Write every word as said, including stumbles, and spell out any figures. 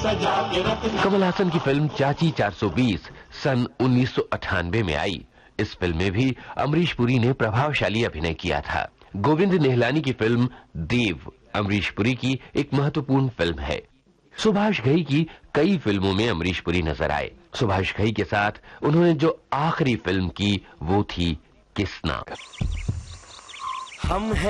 सजा के रख। कमल हासन की फिल्म चाची चार सौ बीस सन उन्नीस सौ अट्ठानवे में आई। इस फिल्म में भी अमरीश पुरी ने प्रभावशाली अभिनय किया था। गोविंद निहलानी की फिल्म देव अमरीश पुरी की एक महत्वपूर्ण फिल्म है। सुभाष घई की कई फिल्मों में अमरीश पुरी नजर आए। सुभाष घई के साथ उन्होंने जो आखिरी फिल्म की वो थी किसना। हम हैं